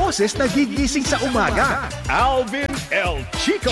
boses na gigising sa umaga. Alvin El Chico.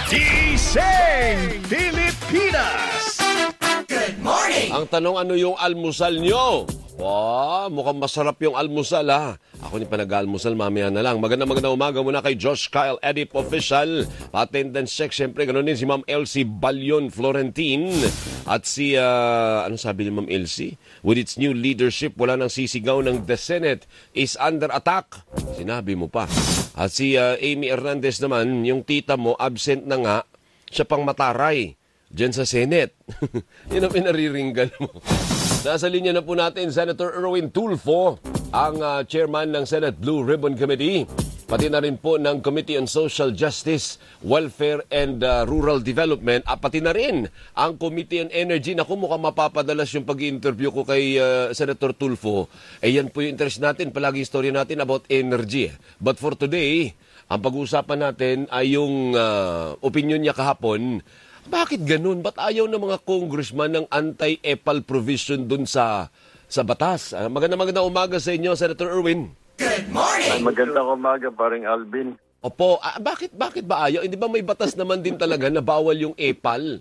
Gising Pilipinas. Good morning! Ang tanong, ano yung almusal nyo? Wow, mukhang masarap yung almusal ha. Ako ni pa nag-almusal, mamaya na lang. Magandang umaga muna kay Josh Kyle Edip Official. Attendance check, syempre, ganoon din si Ma'am Elsie Balyon Florentin. At si, ano sabi ni Ma'am Elsie? With its new leadership, wala nang sisigaw ng the Senate is under attack. Sinabi mo pa. At si Amy Hernandez naman, yung tita mo, absent na nga, siya pang mataray diyan sa Senate. Yun ang pinariringgan mo. Nasa linya na po natin, Senator Erwin Tulfo, ang chairman ng Senate Blue Ribbon Committee, pati na rin po ng Committee on Social Justice, Welfare and Rural Development, at pati na rin ang Committee on Energy. Naku, mukhang mapapadalas yung pag-interview ko kay Senator Tulfo. Yan po yung interest natin, palagi story natin about energy. But for today, ang pag-uusapan natin ay yung opinion niya kahapon. Bakit ganun? Ba't ayaw ng mga congressman ng anti-EPAL provision dun sa batas? Magandang umaga sa inyo, Senator Erwin. Good morning! Magandang umaga, paring Alvin. Opo, bakit ba ayaw? Hindi ba may batas naman din talaga na bawal yung EPAL?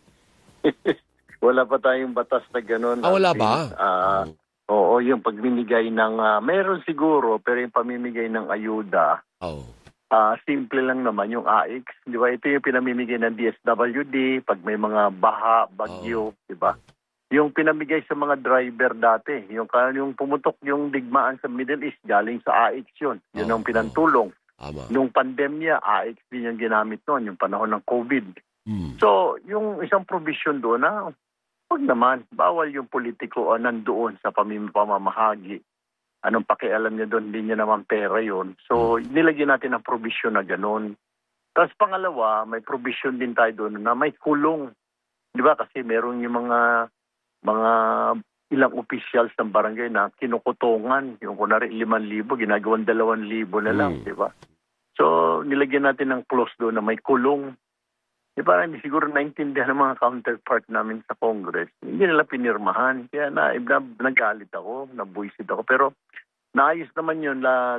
Wala pa tayong batas na gano'n. Wala ba? Oo, yung pagmimigay ng, meron siguro, pero yung pamimigay ng ayuda, simple lang naman yung AIX. Di ba? Ito yung pinamimigay ng DSWD pag may mga baha, bagyo, di ba? Yung pinamigay sa mga driver dati, yung pumutok yung digmaan sa Middle East, galing sa AIX yun. Yun ang pinantulong. Nung pandemya, AIX din yung ginamit noon, yung panahon ng COVID. So, yung isang provision doon na, wag naman, bawal yung politiko nandoon sa pamamahagi. Anong pakialam niya doon, hindi niya naman pera yun. So, nilagyan natin ang provision na gano'n. Tapos pangalawa, may provision din tayo doon na may kulong. Di ba? Kasi meron yung mga ilang officials ng barangay na kinukutungan. Yung kunwari 5,000, ginagawang 2,000 na lang. Di ba? So, nilagyan natin ng clause doon na may kulong. Di ba? Siguro naintindihan ng mga counterpart namin sa Congress. Hindi nila pinirmahan. Kaya nagalit ako, nabuisit ako. Pero naayos naman yun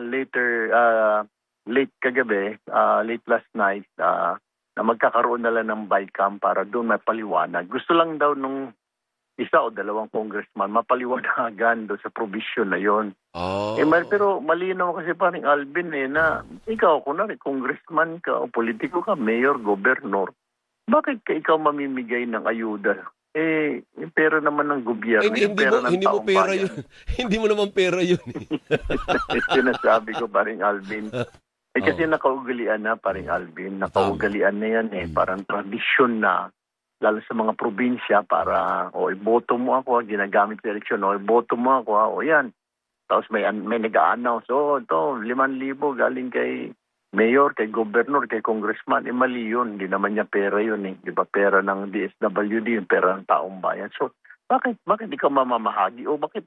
late kagabi, late last night, na magkakaroon na lang ng BICAM para doon may paliwanag. Gusto lang daw nung isa o dalawang congressman mapaliwanagan doon sa provision na yon. Pero malinaw kasi parang Alvin na ikaw, kunwari congressman ka o politiko ka, mayor, gobernador, bakit ka ikaw mamimigay ng ayuda? Yung pera naman ng gobyerno, yung pera ng hindi mo taong pera bayan. yun. Hindi mo naman pera yun. Sinasabi ko, paring Alvin. Kasi nakaugalian na, paring Alvin. Nakaugalian na yan Parang tradisyon na, lalo sa mga probinsya, para, iboto mo ako, ginagamit sa eleksyon, iboto mo ako, yan. Tapos may nag-a-announce, ito, 5,000 galing kay mayor, kay governor, kay congressman, mali yun. Hindi naman niya pera yun Di ba? Pera ng DSWD, yung pera ng taong bayan. So, bakit ikaw mamamahagi? O bakit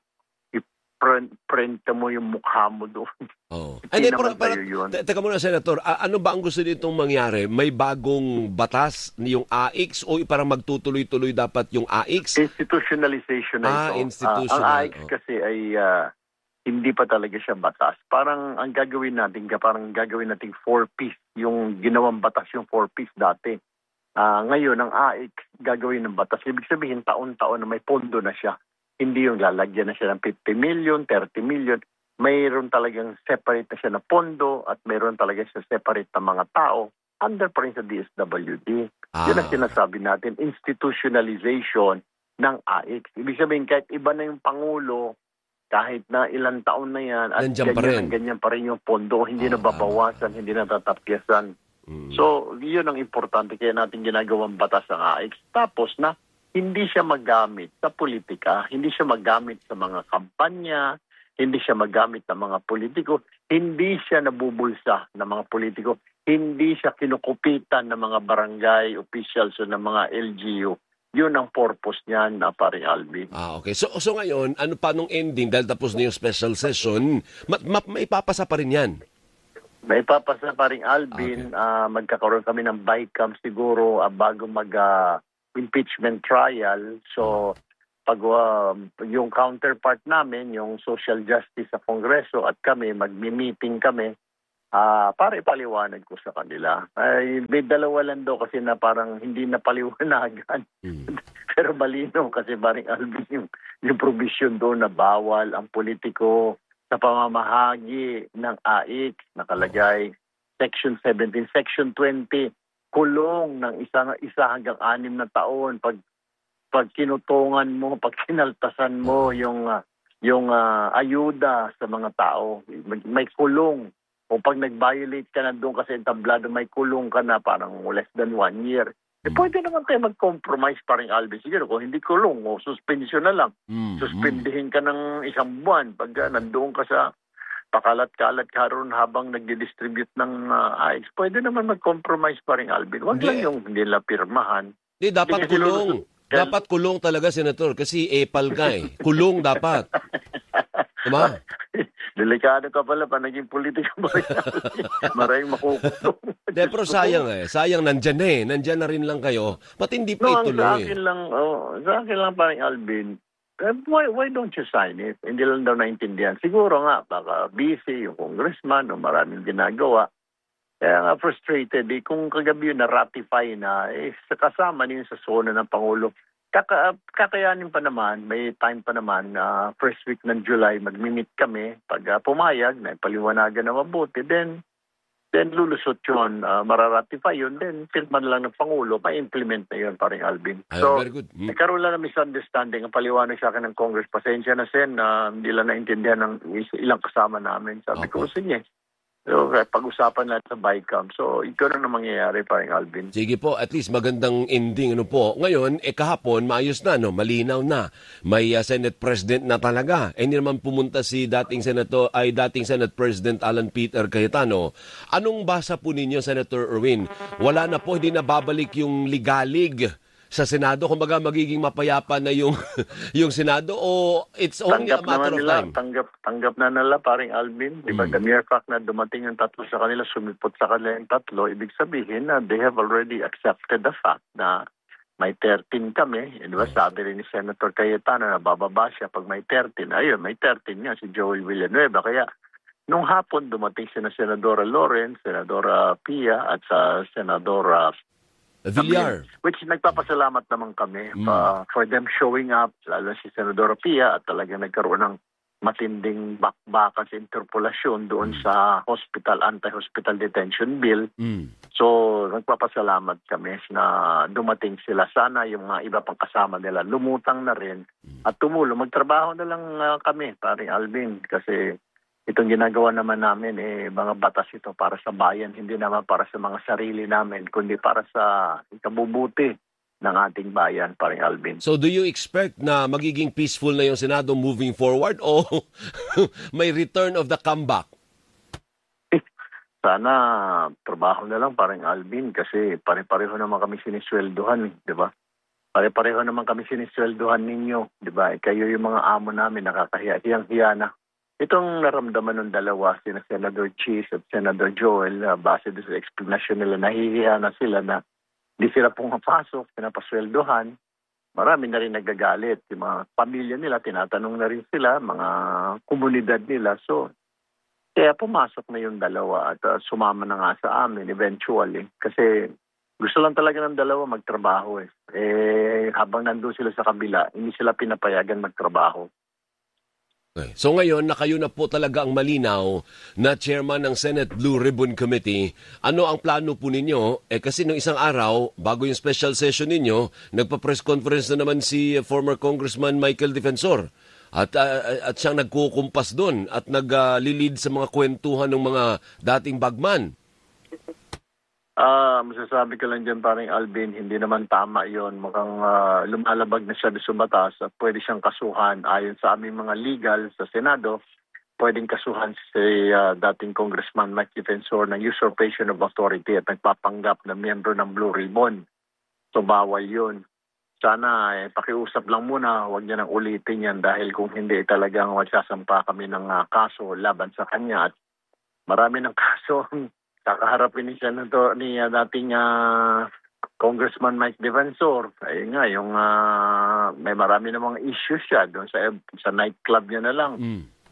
i-print mo yung mukha mo doon? Hindi naman tayo yun. Teka muna, Senator. Ano ba ang gusto nitong mangyari? May bagong batas yung AIX o parang magtutuloy-tuloy dapat yung AIX? Institutionalization na ito. Institutional. Ang AIX kasi ay hindi pa talaga siya batas. Parang ang gagawin natin 4-piece. Yung ginawang batas yung 4-piece dati. Ngayon, ang AIX gagawin ng batas. Ibig sabihin, taon-taon na may pondo na siya. Hindi yung lalagyan na siya ng 50 million, 30 million. Mayroon talagang separate na siya na pondo at mayroon talaga siya separate na mga tao under pa rin sa DSWD. Yun ang sinasabi natin, institutionalization ng AIX. Ibig sabihin, kahit iba na yung Pangulo, kahit na ilang taon na yan, at ganyan pa rin yung pondo, hindi na babawasan, hindi na tatapyasan. So, yun ang importante, kaya natin ginagawang batas ng AIX. Tapos na, hindi siya magamit sa politika, hindi siya magamit sa mga kampanya, hindi siya magamit ng mga politiko, hindi siya nabubulsa ng mga politiko, hindi siya kinukupitan ng mga barangay officials o ng mga LGU. Yun ang purpose niyan na paring Alvin. Okay. So ngayon, ano pa nung ending, dahil tapos na yung special session, may papasa pa rin yan? May papasa pa rin Alvin. Okay. Magkakaroon kami ng BICAM siguro bago impeachment trial. So, pag yung counterpart namin, yung social justice sa Kongreso at kami, magmi-meeting kami para ipaliwanag ko sa kanila. Ay, may dalawa lang daw kasi na parang hindi napaliwanagan. Pero malinaw kasi paring Alvin yung provision doon na bawal ang politiko sa pamamahagi ng AIX. Nakalagay Section 17, Section 20, kulong ng isa hanggang 6 na taon pag kinutungan mo, pag kinaltasan mo yung ayuda sa mga tao. May kulong. O pag nag-violate ka na doon kasi entablado, may kulong ka na parang less than 1 year. Pwede naman tayo mag-compromise paring Alvin. Siguro kung hindi kulong o suspension na lang. Suspendihin ka ng 1 buwan pag nandoon ka sa pakalat-kalat ka ron habang nagdi-distribute ng AIX. Pwede naman mag-compromise paring Alvin. Huwag lang yung hindi nila pirmahan. Hindi, dapat kulong. Dapat kulong talaga, Senator, kasi epal ka eh. Kulong dapat. Diba? Delikado ka pala pa naging politiko ba rin? Maraming makukulong. Pero sayang sayang nandyan eh. Nandyan na rin lang kayo. Ba't hindi pa ituloy? Sa akin lang parang Alvin, why don't you sign it? Hindi lang daw naintindihan. Siguro nga, baka busy yung congressman o maraming ginagawa. Kaya nga frustrated kung kagabi yun na-ratify na, kasama niyo sa zona ng Pangulo. Kakayanin pa naman, may time pa naman, first week ng July, mag-meet kami. Pag pumayag, na paliwanagan na mabuti, then lulusot yun, mararatify yun, then firman lang ng Pangulo, ma-implement na yun, paring Alvin. So, nagkaroon lang ng misunderstanding, ang paliwanag sa akin ng Congress, pasensya na Sen, hindi lang naintindihan ng ilang kasama namin. Sabi ko, sige. So, pag-usapan natin sa BICAM. So, ito na mangyayari, paring Alvin. Sige po, at least magandang ending. Po. Ngayon, kahapon, maayos na, malinaw na. May Senate President na talaga. Hindi naman pumunta si dating Senate President Alan Peter Cayetano. Anong basa po ninyo, Senator Erwin? Wala na po, hindi na babalik yung ligalig sa Senado, kumbaga magiging mapayapa na yung yung Senado, o it's only a matter of time? Tanggap na nila, paring Alvin. Diba, the mere fact na dumating yung 3 sa kanila, sumipot sa kanila yung 3, ibig sabihin na they have already accepted the fact na may 13 kami. Diba, sabi rin ni Senator Cayetano na bababa siya pag may 13. Ayun, may 13 nga si Joey Villanueva. Kaya nung hapon dumating si Senadora Lawrence, Senadora Pia at sa Senadora Villar. Which nagpapasalamat naman kami for them showing up, lalo si Senadora Pia, at talaga nagkaroon ng matinding bakbakan sa interpolasyon doon sa anti-hospital detention bill. So, nagpapasalamat kami na dumating sila. Sana yung mga iba pang kasama nila lumutang na rin at tumulong. Magtrabaho na lang kami, paring Alvin, kasi itong ginagawa naman namin, mga batas ito para sa bayan, hindi naman para sa mga sarili namin, kundi para sa ikabubuti ng ating bayan, paring Alvin. So do you expect na magiging peaceful na yung Senado moving forward, o may return of the comeback? Sana trabaho na lang, paring Alvin, kasi pare-pareho naman kami sinisweldohan, di ba? Pare-pareho naman kami sinisweldohan ninyo, di ba? Kayo yung mga amo namin, nakakahiya, hiyang-hiya na. Itong naramdaman ng dalawa, sina Senator Cheese at Senator Joel, base sa explanation nila, nahihiya na sila na di sila pumapasok, pinapasweldohan. Marami na rin nagagalit. Yung mga pamilya nila, tinatanong na rin sila, mga komunidad nila. So, kaya pumasok na yung dalawa at sumama na nga sa amin eventually. Kasi gusto lang talaga ng dalawa magtrabaho . Habang nandun sila sa kabila, hindi sila pinapayagan magtrabaho. Okay. So ngayon, na kayo na po talaga ang malinaw na chairman ng Senate Blue Ribbon Committee. Ano ang plano po ninyo? Kasi nung isang araw, bago yung special session ninyo, nagpa-press conference na naman si former Congressman Michael Defensor. At siyang nagkukumpas doon at naglilid sa mga kwentuhan ng mga dating bagman. Masasabi ko lang dyan, paring Alvin, hindi naman tama yon. Mukhang lumalabag na siya sa batas at pwede siyang kasuhan. Ayon sa aming mga legal sa Senado, pwedeng kasuhan si dating Congressman Mike Defensor ng usurpation of authority at nagpapanggap na miyembro ng Blue Ribbon. So bawal yun. Sana pakiusap lang muna, huwag niya nang ulitin yan dahil kung hindi talagang magsasampa kami ng kaso laban sa kanya. At marami ng kaso kakaharapin ni dating Congressman Mike Defensor. Ayun nga, yung may marami namang issues siya doon sa nightclub niya na lang.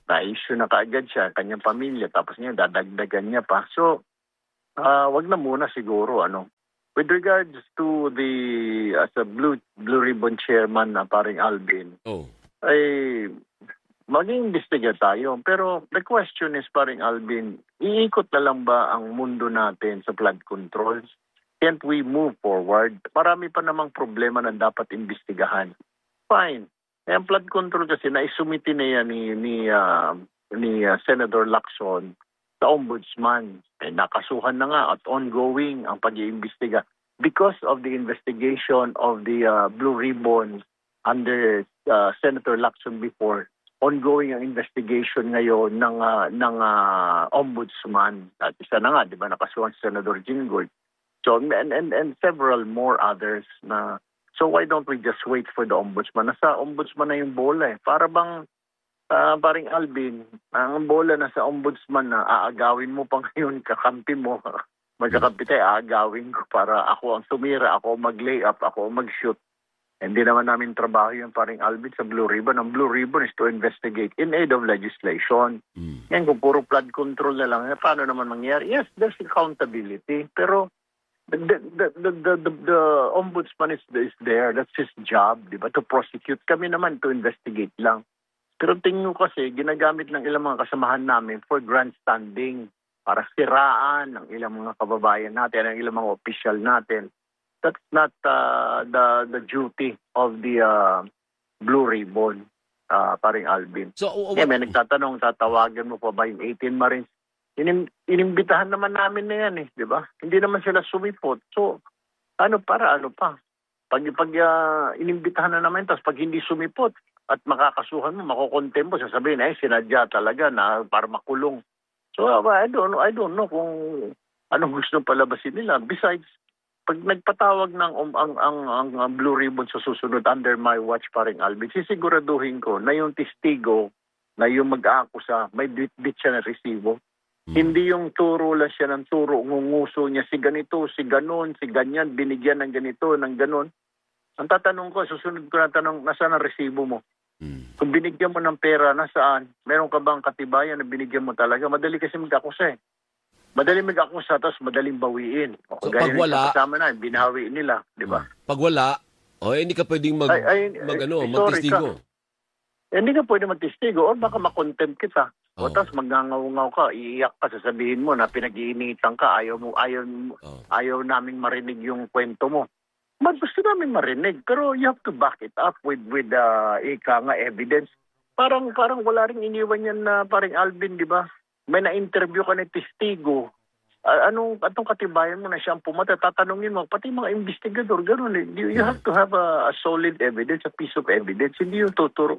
na-issue na kaagad siya, kanyang pamilya, tapos ngayon dadagdagan niya pa. So, wag na muna siguro, With regards to as a Blue Ribbon chairman na paring Alvin, ay mag-iimbestiga tayo. Pero the question is, paring Alvin, iikot na lang ba ang mundo natin sa flood controls? Can't we move forward? Marami pa namang problema na dapat imbestigahan. Fine. Ang flood control kasi naisumiti na yan ni Senator Lacson sa ombudsman. Nakasuhan na nga at ongoing ang pag-iimbestiga. Because of the investigation of the Blue Ribbon under Senator Lacson before, ongoing ang investigation ngayon ng ombudsman. At isa na nga, di ba, nakasuhan si Senator Jinggoy. So, and several more others na. So why don't we just wait for the ombudsman? Nasa ombudsman na yung bola eh. Para bang, paring Alvin, ang bola nasa ombudsman na aagawin mo pa ngayon, kakampi mo. Magkakampi tayo, aagawin ko para ako ang tumira, ako mag-lay up, ako mag-shoot. Hindi naman namin trabaho yung paring Alvin sa Blue Ribbon. Ang Blue Ribbon is to investigate in aid of legislation. Yan, kung puro flood control na lang, paano naman mangyari? Yes, there's accountability. Pero the ombudsman is there. That's his job, di ba? To prosecute. Kami naman to investigate lang. Pero tingin ko kasi, ginagamit ng ilang mga kasamahan namin for grandstanding, para siraan ng ilang mga kababayan natin, ng ilang mga official natin. That's not the duty of the Blue Ribbon, paring Alvin. So, may nagtatanong, tatawagan mo pa ba yung 18 Marines? Inimbitahan naman namin na yan di ba? Hindi naman sila sumipot. So, ano pa? Pag inimbitahan na naman, tapos pag hindi sumipot at makakasuhan mo, makukontem mo, sasabihin, sinadya talaga na para makulong. So, I don't know kung anong gusto palabasin nila. Besides, pag nagpatawag ng ang Blue Ribbon sa susunod under my watch, paring Alvin, sisiguraduhin ko na yung testigo na yung mag-aakusa, may bit siya na resibo. Hindi yung turo lang siya ng turo, ngunguso niya si ganito, si ganon, si ganyan, binigyan ng ganito, ng ganon. Ang tatanong ko, susunod ko na tanong, nasaan ang resibo mo? Kung binigyan mo ng pera, nasaan? Meron ka bang katibayan na binigyan mo talaga? Madali kasi mag-akusa Madali mag-akusa, tapos madaling bawiin. So pag wala, kasama na, binawi nila, di ba? Pag wala, hindi ka pwedeng magtestigo. Hindi ka pwede magtestigo or baka makontempt kita. O tapos magngangaw-ngaw ka, iiyak ka, sasabihin mo na pinag-iinitan ka, ayaw naming marinig yung kwento mo. Gusto namin marinig, pero you have to back it up with evidence. Parang wala ring iniwan yan na paring Alvin, di ba? May na-interview ka ng testigo. Anong katibayan mo na siyang pumatay? Tatanungin mo, pati mga investigador, gano'n eh. You have to have a solid evidence, a piece of evidence. Hindi yung tuturo.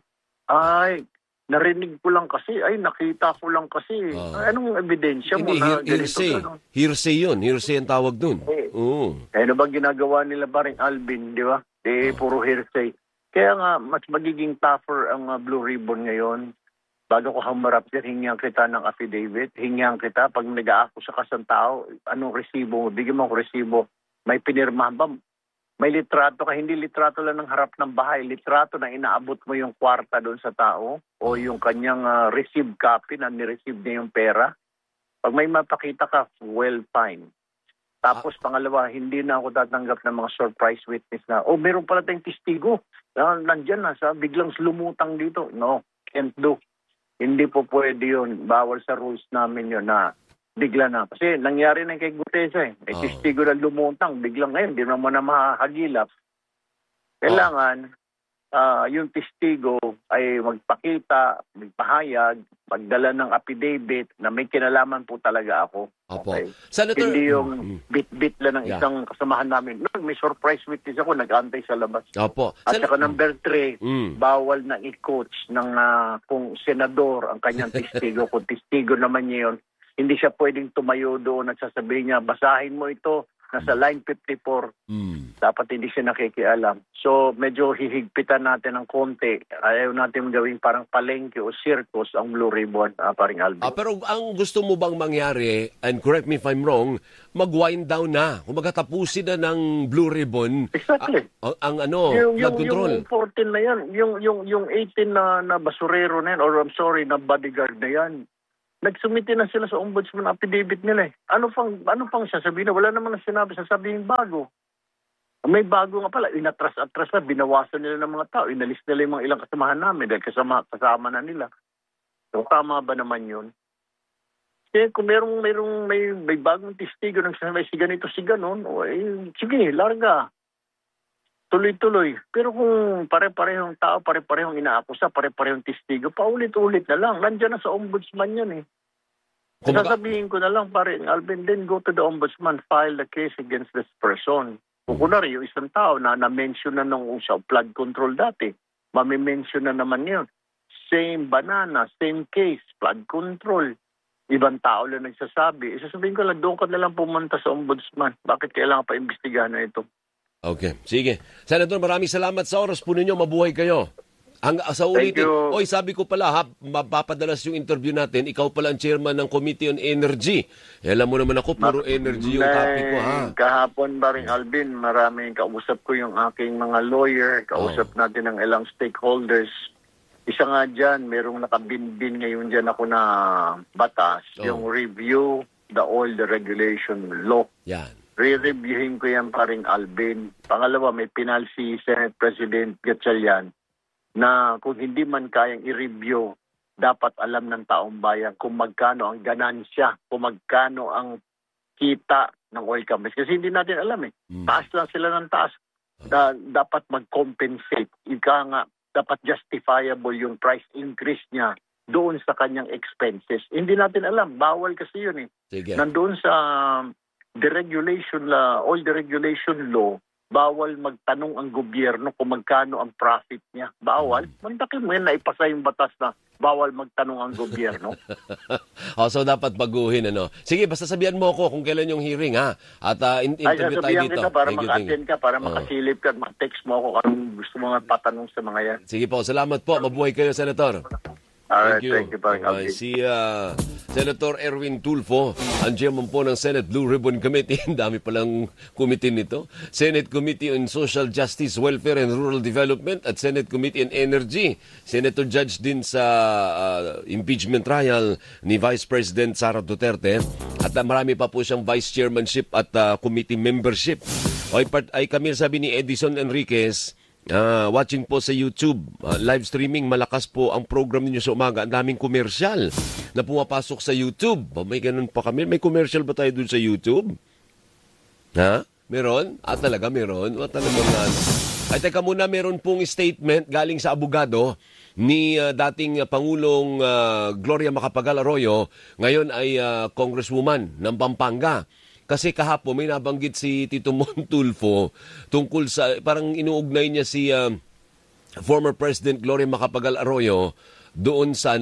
Narinig ko lang kasi, nakita ko lang kasi. Anong ebidensya mo na ganito? Hearsay yun. Hearsay ang tawag dun. Ano ba ginagawa nila paring Alvin, di ba? Puro hearsay. Kaya nga, mas magiging tougher ang Blue Ribbon ngayon. Bago ko humarap dyan, hingyan kita ng affidavit. Hingyan kita, pag nag-aako sa kasang tao, anong resibo mo? Bigyan mo ako resibo. May pinirmahan ba? May litrato ka, hindi litrato lang ng harap ng bahay. Litrato na inaabot mo yung kwarta doon sa tao o yung kanyang receive copy na nireceive niya yung pera. Pag may mapakita ka, well, fine. Tapos pangalawa, hindi na ako tatanggap ng mga surprise witness na, meron pala tayong testigo. Nandyan na, biglang lumutang dito. No, can't do. Hindi po pwede yun. Bawal sa rules namin yun na bigla na. Kasi nangyari na kay Gutesa testigo na lumutang. Biglang ngayon, di naman na mahagilap. Kailangan, yung testigo ay magpakita, magpahayag, magdala ng affidavit na may kinalaman po talaga ako. Okay? Senator, hindi yung bit-bit lang ng isang kasamahan namin. No, may surprise witness ako, nag-antay sa labas. Opo. At saka number 3, bawal na i-coach ng kung senador ang kanyang testigo. Kung testigo naman niya yun, hindi siya pwedeng tumayo doon at sasabihin niya, basahin mo ito nasa line 54. Dapat hindi siya nakikialam. So medyo hihigpitan natin ng konti. Ayaw natin gawing parang palengke o circus ang Blue Ribbon, paring Alvin. Pero ang gusto mo bang mangyari, and correct me if I'm wrong, mag-wind down na. Kung tapusin na ng Blue Ribbon, exactly. Ang flood control. Yung 14 na yan, yung 18 na basurero na yan, or I'm sorry, na bodyguard na yan, nagsumiti na sila sa ombudsman affidavit nila eh. Ano pang sasabihin na? Wala naman na sinabi, sasabihin bago. May bago nga pala, inatras-atras na, binawasan nila ng mga tao, inalis nila yung mga ilang kasamahan namin dahil kasama na nila. So tama ba naman yun? Kasi kung may bagong testigo ng sinabi, si ganito, si ganon, sige, larga. Tuloy-tuloy. Pero kung pare-parehong tao, pare-parehong inaakusa, pare-parehong testigo, paulit-ulit na lang. Nandiyan na sa ombudsman yan eh. Sasabihin ko na lang, pare, Alvin, then go to the ombudsman, file the case against this person. Kung kunwari, yung isang tao na-mention na nung sa flood control dati, mamimension na naman yun. Same banana, same case, flood control. Ibang tao lang nagsasabi. Isasabihin ko lang, doon ka na lang pumunta sa ombudsman. Bakit kailangan pa imbestigahan na ito? Okay, sige. Senator, maraming salamat sa oras po ninyo. Mabuhay kayo. Sa ulitin. Oy, sabi ko pala, mapapadalas yung interview natin. Ikaw pala ang chairman ng Committee on Energy. Alam mo naman ako, puro energy yung topic ko, ha? Kahapon ba rin, Alvin, maraming kausap ko yung aking mga lawyer. Kausap natin ng ilang stakeholders. Isa nga dyan, merong nakabinbin ngayon dyan ako na batas. Yung review the oil deregulation law. Yan. Re-reviewin ko yan pa rin, Alvin. Pangalawa, may pinal si Senate President Gatchalian na kung hindi man kayang i-review, dapat alam ng taong bayan kung magkano ang ganansya, kung magkano ang kita ng oil companies. Kasi hindi natin alam eh. Taas lang sila ng taas. Dapat mag-compensate. Ika nga, dapat justifiable yung price increase niya doon sa kanyang expenses. Hindi natin alam. Bawal kasi yun eh. Sige. Nandoon sa oil deregulation law, bawal magtanong ang gobyerno kung magkano ang profit niya. Bawal. Mandakin mo yan na ipasa yung batas na bawal magtanong ang gobyerno. So dapat baguhin, ano? Sige, basta sabihan mo ako kung kailan yung hearing, ha? At interview tayo dito. Kita para maka-attend ka, para makasilip ka, mag-text mo ako kung gusto mo patanong sa mga yan. Sige po, salamat po. Mabuhay kayo, Senator. Alright, thank you. Si Senator Erwin Tulfo, ang chairman po ng Senate Blue Ribbon Committee. Ang dami palang committee nito. Senate Committee on Social Justice, Welfare and Rural Development at Senate Committee on Energy. Senator Judge din sa impeachment trial ni Vice President Sara Duterte. At marami pa po siyang vice chairmanship at committee membership. Ay kami sabi ni Edison Enriquez, watching po sa YouTube, live streaming, malakas po ang program ninyo sa umaga. Ang daming komersyal na pumapasok sa YouTube. May ganun pa kami. May commercial ba tayo dun sa YouTube? Ha? Meron? Talaga meron? Ay, teka muna, meron pong statement galing sa abogado ni dating Pangulong Gloria Macapagal Arroyo. Ngayon ay Congresswoman ng Pampanga. Kasi kahapon may nabanggit si Tito Mon Tulfo tungkol sa, parang inuugnay niya si former President Gloria Macapagal Arroyo doon sa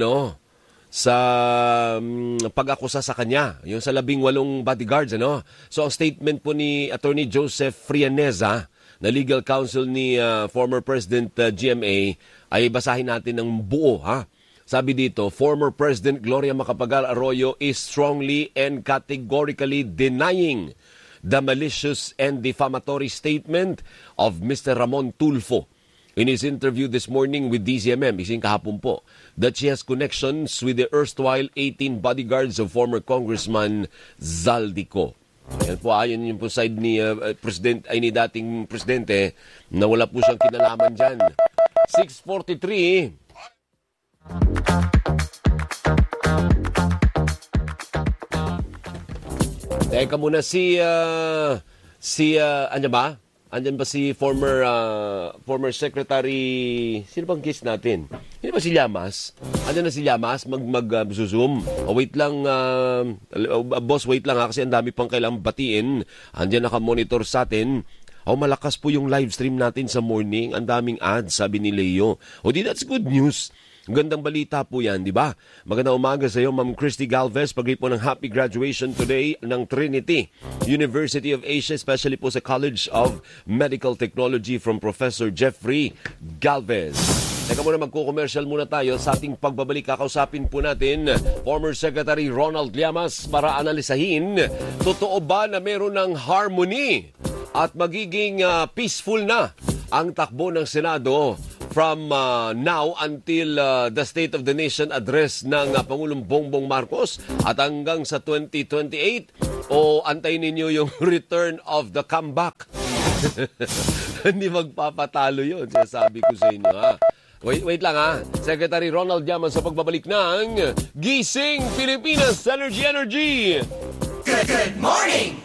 pag-akusa sa kanya, yung sa 18 bodyguards, ano? So ang statement po ni Attorney Joseph Frianeza, na legal counsel ni former President GMA, ay basahin natin ng buo, ha? Sabi dito, former President Gloria Macapagal Arroyo is strongly and categorically denying the malicious and defamatory statement of Mr. Ramon Tulfo in his interview this morning with DZMM, isang kahapon po, that she has connections with the erstwhile 18 bodyguards of former Congressman Zaldico. Yan po, ayon yung po side ni ni dating presidente na wala po siyang kinalaman dyan. 6:43. Teka muna andyan ba? Andyan ba si former secretary, sino bang guest natin? Hindi ba si Llamas? Andyan na si Llamas, mag-zoom. Wait lang, boss, wait lang ha, kasi ang dami pang kailangang batiin. Andyan naka-monitor sa atin. Malakas po yung live stream natin sa morning. Ang daming ads, sabi ni Leo. That's good news. Gandang balita po yan, di ba? Magandang umaga sa iyo, Ma'am Christy Galvez. Pagay po ng happy graduation today ng Trinity University of Asia, especially po sa College of Medical Technology from Professor Jeffrey Galvez. Teka muna, magko-commercial muna tayo. Sa ating pagbabalik, kakausapin po natin former Secretary Ronald Llamas para analisahin, totoo ba na meron ng harmony at magiging peaceful na ang takbo ng Senado from now until the State of the Nation address ng Pangulong Bongbong Marcos at hanggang sa 2028, o antayin ninyo yung return of the comeback? Hindi magpapatalo yun, sinasabi ko sa inyo, ha? Wait lang, ha. Secretary Ronald Llamas sa pagbabalik ng Gising Pilipinas Energy! Good morning!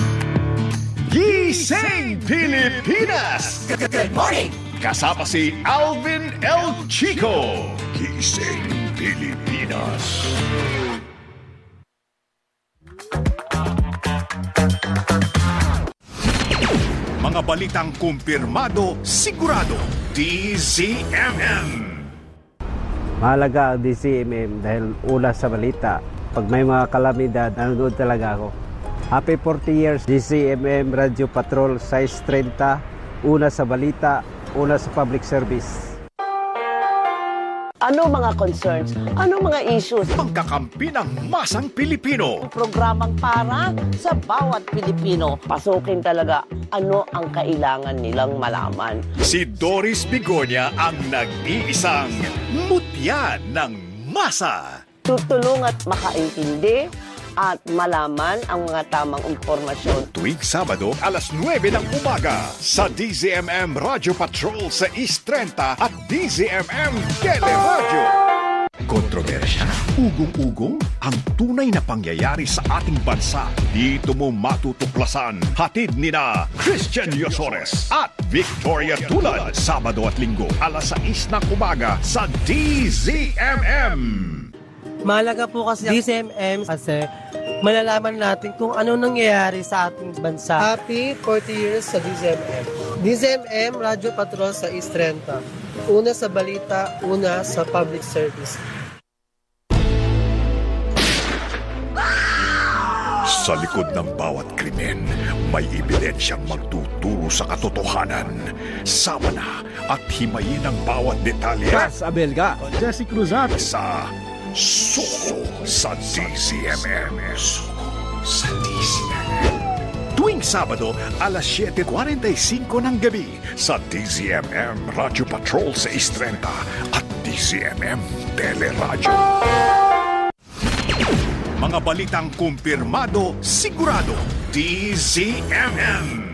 Gising Pilipinas! Good morning! Kasama si Alvin El Chico. Gising Pilipinas. Mga balitang kumpirmado, sigurado. DZMM. Mahalaga ang DZMM dahil una sa balita. Pag may mga kalamidad, nanonood talaga ako. Happy 40 years, DZMM Radio Patrol, size 30, una sa balita, una sa public service. Ano mga concerns? Ano mga issues? Pagkakampi ng masang Pilipino. Programang para sa bawat Pilipino. Pasukin talaga ano ang kailangan nilang malaman. Si Doris Bigonya ang nag-iisang mutya ng masa. Tutulong at makaintindi at malaman ang mga tamang impormasyon. Tuwing Sabado, alas 9 ng umaga sa DZMM Radio Patrol sa East 30 at DZMM Teleradio. Kontrobersya, ugong-ugong, ang tunay na pangyayari sa ating bansa. Dito mo matutuklasan. Hatid nina Christian Yosores at Victoria Tulad. Sabado at Linggo, alas 6 ng umaga sa DZMM. Mahalaga po kasi DZMM kasi malalaman natin kung ano nangyayari sa ating bansa. Happy 40 years sa DZMM. DZMM Radio Patrol sa East 30. Una sa balita, una sa public service. Sa likod ng bawat krimen, may ebidensyang magtuturo sa katotohanan. Sama na at himayin ang bawat detalye. Paz Abelga, Jesse Cruzat sa Suko sa DZMM. Suko sa DZMM. Tuwing Sabado, alas 7:45 ng gabi sa DZMM Radio Patrol sa East 30 at DZMM Teleradio. Mga balitang kumpirmado, sigurado. DZMM.